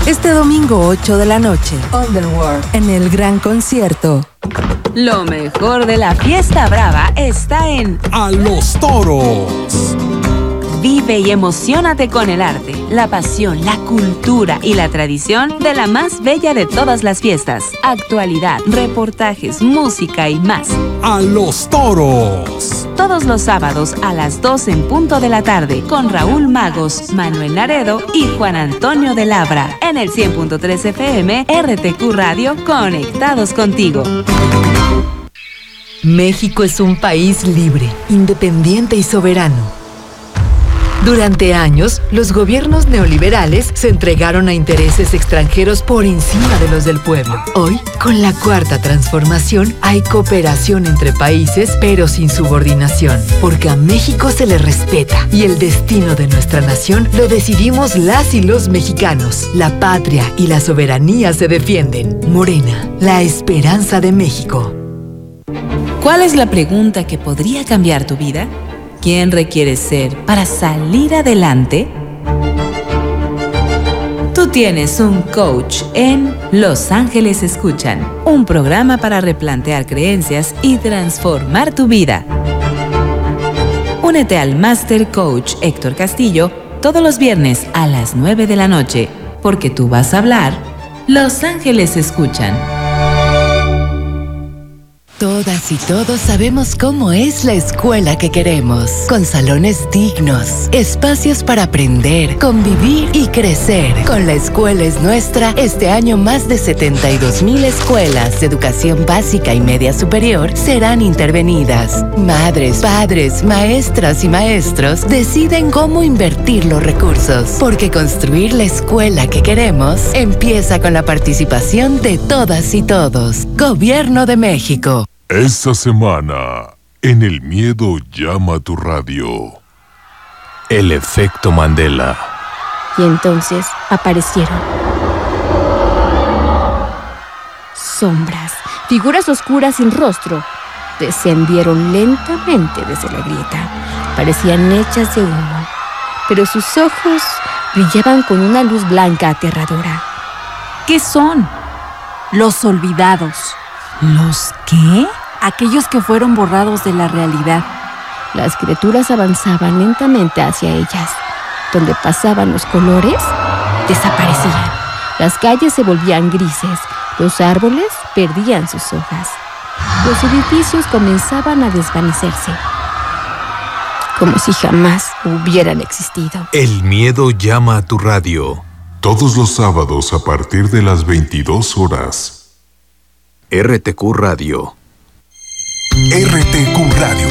Este domingo 8 de la noche, Underworld, en el gran concierto. Lo mejor de la fiesta brava está en A los Toros. Vive y emociónate con el arte, la pasión, la cultura y la tradición de la más bella de todas las fiestas. Actualidad, reportajes, música y más. A los Toros. Todos los sábados a las 2 en punto de la tarde con Raúl Magos, Manuel Laredo y Juan Antonio de Labra en el 100.3 FM RTQ Radio, conectados contigo. México es un país libre, independiente y soberano. Durante años, los gobiernos neoliberales se entregaron a intereses extranjeros por encima de los del pueblo. Hoy, con la Cuarta Transformación, hay cooperación entre países, pero sin subordinación, porque a México se le respeta y el destino de nuestra nación lo decidimos las y los mexicanos. La patria y la soberanía se defienden. Morena, la esperanza de México. ¿Cuál es la pregunta que podría cambiar tu vida? ¿Quién requieres ser para salir adelante? Tú tienes un coach en Los Ángeles Escuchan, un programa para replantear creencias y transformar tu vida. Únete al Master Coach Héctor Castillo todos los viernes a las 9 de la noche, porque tú vas a hablar, Los Ángeles Escuchan. Todas y todos sabemos cómo es la escuela que queremos, con salones dignos, espacios para aprender, convivir y crecer. Con La Escuela es Nuestra, este año más de 72,000 escuelas de educación básica y media superior serán intervenidas. Madres, padres, maestras y maestros deciden cómo invertir los recursos, porque construir la escuela que queremos empieza con la participación de todas y todos. Gobierno de México. Esta semana, en El Miedo Llama a tu Radio. El efecto Mandela. Y entonces aparecieron sombras, figuras oscuras sin rostro. Descendieron lentamente desde la grieta. Parecían hechas de humo, pero sus ojos brillaban con una luz blanca aterradora. ¿Qué son? Los olvidados. ¿Los qué? Aquellos que fueron borrados de la realidad. Las criaturas avanzaban lentamente hacia ellas. Donde pasaban los colores, desaparecían. Las calles se volvían grises. Los árboles perdían sus hojas. Los edificios comenzaban a desvanecerse, como si jamás hubieran existido. El Miedo Llama a tu Radio. Todos los sábados a partir de las 22 horas. RTQ Radio. RTQ Radio.